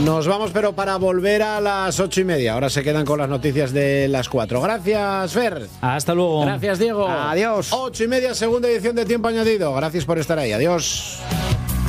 Nos vamos, pero para volver a las 8:30. Ahora se quedan con las noticias de las 4. Gracias, Fer. Hasta luego. Gracias, Diego. Adiós. 8:30, segunda edición de Tiempo Añadido. Gracias por estar ahí. Adiós.